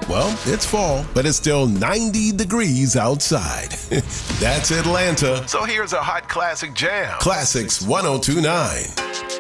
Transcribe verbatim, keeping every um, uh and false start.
Well, it's fall, but it's still ninety degrees outside. That's Atlanta. So here's a hot classic jam. Classics one oh two point nine.